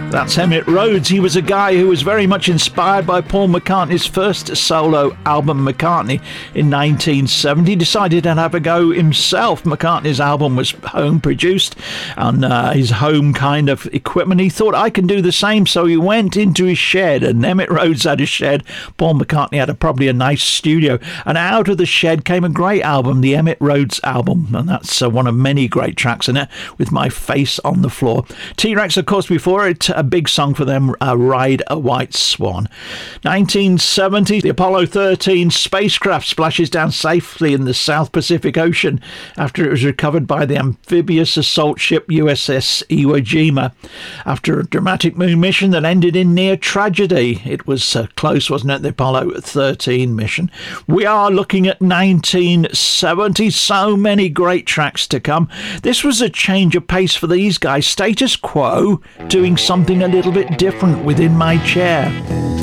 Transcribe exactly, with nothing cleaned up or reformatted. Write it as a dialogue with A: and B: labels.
A: That's Emmett Rhodes. He was a guy who was very much inspired by Paul McCartney's first solo album, McCartney, in nineteen seventy. He decided to have a go himself. McCartney's album was home produced on uh, his home kind of equipment. He thought, I can do the same, so he went into his shed, and Emmett Rhodes had a shed. Paul McCartney had a, probably a nice studio, and out of the shed came a great album, the Emmett Rhodes album, and that's uh, one of many great tracks in it, with My Face on the Floor. T-Rex, of course, before it, a big song for them, uh, Ride a White Swan. nineteen seventy, the Apollo thirteen spacecraft splashes down safely in the South Pacific Ocean after it was recovered by the amphibious assault ship U S S Iwo Jima. After a dramatic moon mission that ended in near tragedy. It was uh, close, wasn't it, the Apollo thirteen mission. We are looking at nineteen seventy, so many great tracks to come. This was a change of pace for these guys. Status Quo doing something a little bit different within my chair.